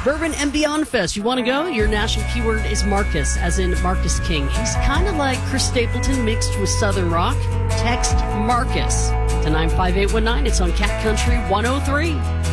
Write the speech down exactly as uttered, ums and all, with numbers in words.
Bourbon and Beyond Fest. You want to go? Your national keyword is Marcus, as in Marcus King. He's kind of like Chris Stapleton mixed with Southern rock. Text Marcus to nine five eight one nine. It's on Cat Country one oh three.